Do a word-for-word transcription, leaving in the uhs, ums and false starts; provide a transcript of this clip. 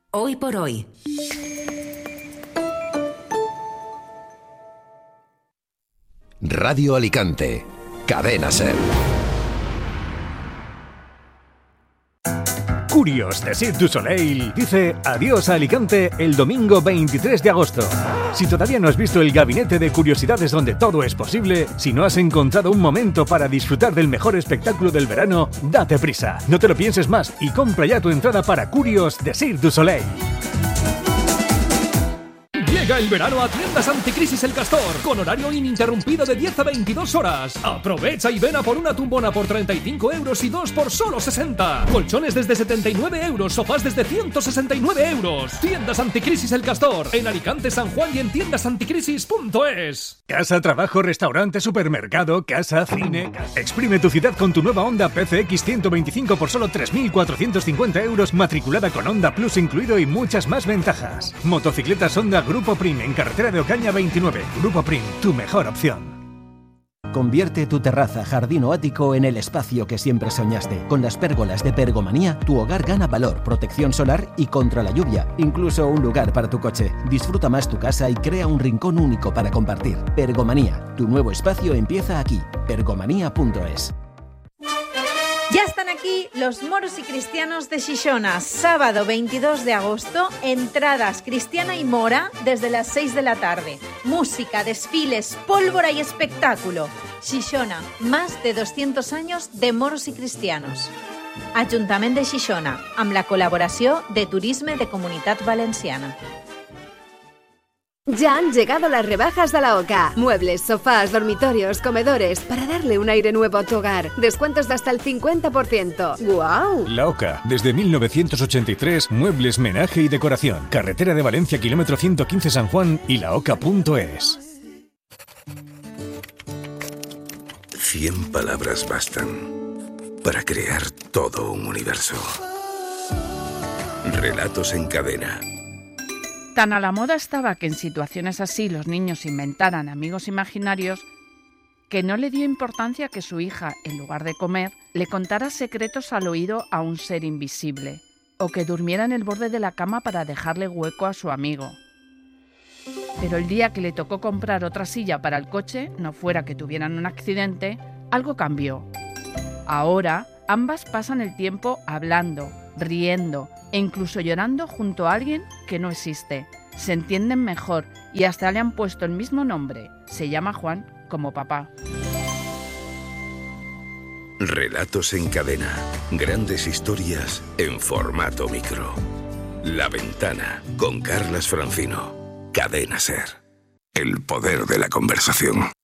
Hoy por hoy. Radio Alicante, Cadena Ser. Curios de Cirque du Soleil dice adiós a Alicante el domingo veintitrés de agosto. Si todavía no has visto el gabinete de curiosidades donde todo es posible, si no has encontrado un momento para disfrutar del mejor espectáculo del verano, date prisa, no te lo pienses más y compra ya tu entrada para Curios de Cirque du Soleil. Llega el verano a Tiendas Anticrisis El Castor, con horario ininterrumpido de diez a veintidós horas. Aprovecha y ven a por una tumbona por treinta y cinco euros y dos por solo sesenta. Colchones desde setenta y nueve euros, sofás desde ciento sesenta y nueve euros. Tiendas Anticrisis El Castor, en Alicante, San Juan y en tiendas anticrisis punto es. Casa, trabajo, restaurante, supermercado, casa, cine. Exprime tu ciudad con tu nueva Honda P C X ciento veinticinco por solo tres mil cuatrocientos cincuenta euros, matriculada con Honda Plus incluido y muchas más ventajas. Motocicletas Honda Grupo Prim en carretera de Ocaña veintinueve. Grupo Prim, tu mejor opción. Convierte tu terraza, jardín o ático en el espacio que siempre soñaste. Con las pérgolas de Pergomanía, tu hogar gana valor, protección solar y contra la lluvia. Incluso un lugar para tu coche. Disfruta más tu casa y crea un rincón único para compartir. Pergomanía, tu nuevo espacio empieza aquí. pergomanía punto es. Ya están aquí los moros y cristianos de Xixona. Sábado veintidós de agosto, entradas cristiana y mora desde las seis de la tarde. Música, desfiles, pólvora y espectáculo. Xixona, más de doscientos años de moros y cristianos. Ajuntament de Xixona, amb la colaboració de Turisme de Comunitat Valenciana. Ya han llegado las rebajas de la OCA. Muebles, sofás, dormitorios, comedores, para darle un aire nuevo a tu hogar. Descuentos de hasta el cincuenta por ciento. ¡Guau! La OCA, desde mil novecientos ochenta y tres, muebles, menaje y decoración. Carretera de Valencia, kilómetro ciento quince San Juan y la oca punto es. Cien palabras bastan para crear todo un universo. Relatos en cadena. Tan a la moda estaba que en situaciones así los niños inventaran amigos imaginarios que no le dio importancia que su hija, en lugar de comer, le contara secretos al oído a un ser invisible, o que durmiera en el borde de la cama para dejarle hueco a su amigo. Pero el día que le tocó comprar otra silla para el coche, no fuera que tuvieran un accidente, algo cambió. Ahora, ambas pasan el tiempo hablando, riendo e incluso llorando junto a alguien que no existe. Se entienden mejor y hasta le han puesto el mismo nombre. Se llama Juan como papá. Relatos en cadena. Grandes historias en formato micro. La Ventana, con Carlas Francino. Cadena Ser. El poder de la conversación.